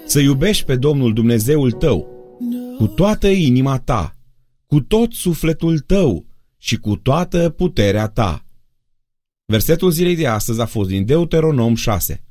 să iubești pe Domnul Dumnezeul tău cu toată inima ta, cu tot sufletul tău și cu toată puterea ta. Versetul zilei de astăzi a fost din Deuteronom 6.